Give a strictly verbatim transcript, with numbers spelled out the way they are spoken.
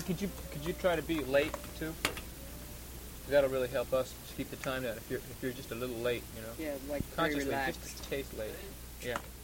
And could you could you try to be late too? That'll really help us keep the time down. If you're if you're just a little late, you know. Yeah, like very Consciously, relaxed. just a taste late. Yeah.